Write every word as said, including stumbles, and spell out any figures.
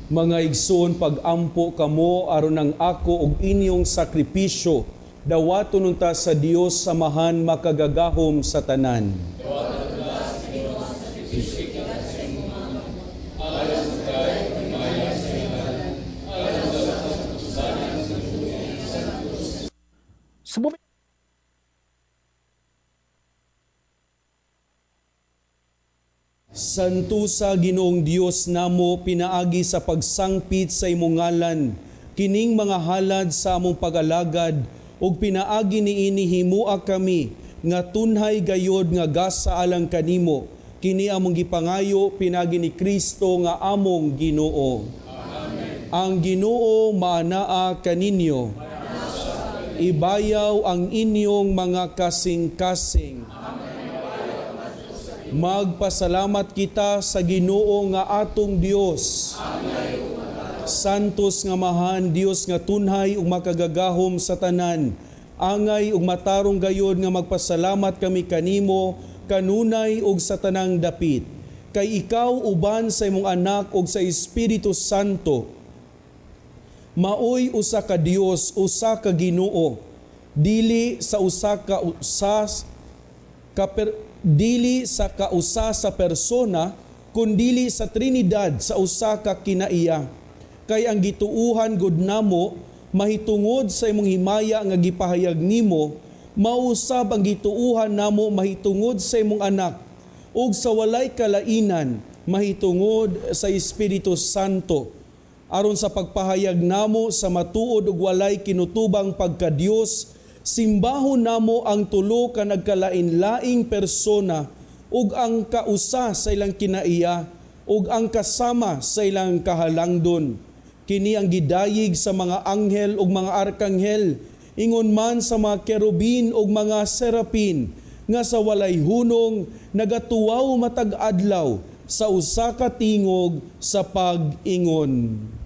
Mga igsoon, pag-ampo kamo aron ang ako ug inyong sakripisyo, dawaton unta sa Dios samahan makagagahom sa tanan. Sumumi- Santo sa Ginoong Dios namo, pinaagi sa pagsangpit sa imong ngalan, kining mga halad sa among pag-alagad, ug pinaagi niini himua kami, nga tunhay gayod nga gasa alang kanimo, kini among gipangayo, pinagi ni Kristo nga among Ginoo. Amen. Ang Ginoo maanaa kaninyo, ibayaw ang inyong mga kasing-kasing. Magpasalamat kita sa Ginoo nga atong Dios. Santos nga mahan Dios nga tunhay ug makagagahom sa tanan. Angay ug matarong gayod nga magpasalamat kami kanimo kanunay ug sa tanang dapit. Kay ikaw uban sa imong anak ug sa Espiritu Santo, maoy usa ka Dios, usa ka Ginoo, dili sa usa ka usas ka per, dili sa kausa sa persona, kundili sa Trinidad sa usa ka kinaiya. Kay ang gituuhan gud namo mahitungod sa imong himaya nga gipahayag nimo, mausab ang gituuhan namo mahitungod sa imong anak, ug sa walay kalainan mahitungod sa Espiritu Santo, aron sa pagpahayag namo sa matuod ug walay kinutubang pagka-Dios. Simbahon namo ang tulo ka nagkalain-laing persona ug ang kausa sa ilang kinaiya ug ang kasama sa ilang kahalangdon. Kini ang gidayig sa mga anghel ug mga arkanghel, ingon man sa mga kerubin ug mga serapin, nga sa walay hunong nagatuwaw matag adlaw sa usa ka tingog sa pag-ingon.